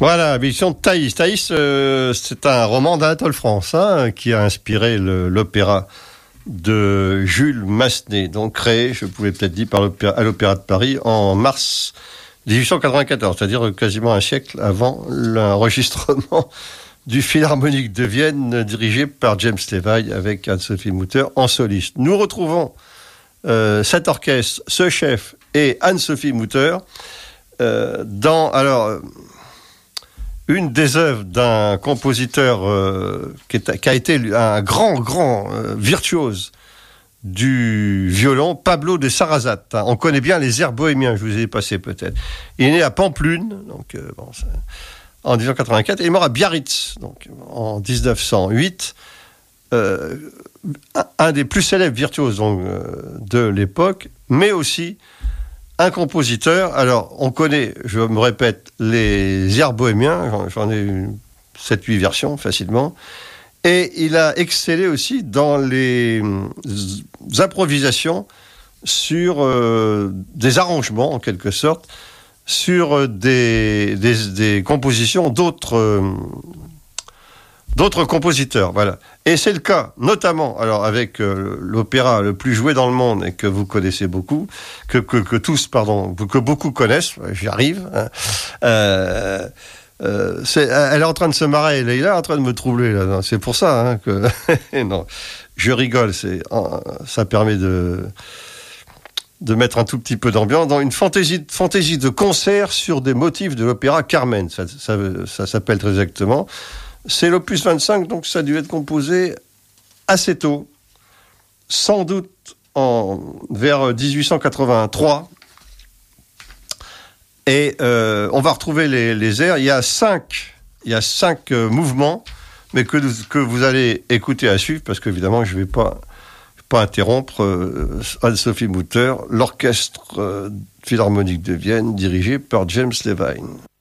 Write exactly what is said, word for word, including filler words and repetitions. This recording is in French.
Voilà, l'émission de Thaïs. Thaïs, euh, c'est un roman d'Anatole France hein, qui a inspiré le, l'opéra de Jules Massenet, donc créé, je pouvais peut-être dire, par l'opéra, à l'Opéra de Paris en mars dix-huit cent quatre-vingt-quatorze, c'est-à-dire quasiment un siècle avant l'enregistrement du Philharmonique de Vienne, dirigé par James Levy avec Anne-Sophie Mutter en soliste. Nous retrouvons euh, cet orchestre, ce chef et Anne-Sophie Mutter euh, dans, alors, une des œuvres d'un compositeur euh, qui, est, qui a été un grand, grand euh, virtuose du violon, Pablo de Sarrazate. On connaît bien les airs bohémiens, je vous ai passé peut-être. Il est né à Pampelune, donc, euh, bon, ça, en dix-neuf cent quatre-vingt-quatre, et il est mort à Biarritz, donc, en dix-neuf cent huit. Euh, un, un des plus célèbres virtuoses donc, euh, de l'époque, mais aussi un compositeur. Alors, on connaît, je me répète, les airs bohémiens, j'en, j'en ai eu sept huit versions facilement, et il a excellé aussi dans les improvisations sur euh, des arrangements, en quelque sorte, sur des, des, des compositions d'autres, euh, d'autres compositeurs. Voilà. Et c'est le cas, notamment, alors avec euh, l'opéra le plus joué dans le monde et que vous connaissez beaucoup, que, que, que tous, pardon, que beaucoup connaissent, j'y arrive. Hein, euh, euh, c'est, elle est en train de se marrer, Leïla est en train de me troubler, là. C'est pour ça hein, que... non, je rigole, c'est, ça permet de... de mettre un tout petit peu d'ambiance dans une fantaisie, fantaisie de concert sur des motifs de l'opéra Carmen. Ça, ça, ça s'appelle très exactement. C'est l'opus vingt-cinq, donc ça a dû être composé assez tôt, sans doute en, vers dix-huit cent quatre-vingt-trois. Et euh, on va retrouver les, les airs. Il y a cinq, il y a cinq euh, mouvements, mais que, que vous allez écouter à suivre, parce qu'évidemment, je ne vais pas... pas interrompre euh, Anne-Sophie Mutter, l'orchestre euh, philharmonique de Vienne dirigé par James Levy.